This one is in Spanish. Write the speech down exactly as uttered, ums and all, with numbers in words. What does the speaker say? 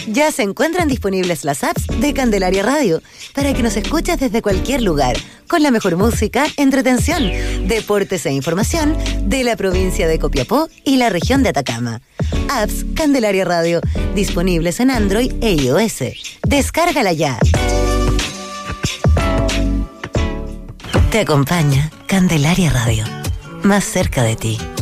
Ya se encuentran disponibles las apps de Candelaria Radio para que nos escuches desde cualquier lugar, con la mejor música, entretención, deportes e información de la provincia de Copiapó y la región de Atacama. Apps Candelaria Radio, disponibles en Android e iOS. Descárgala ya. Te acompaña Candelaria Radio, más cerca de ti.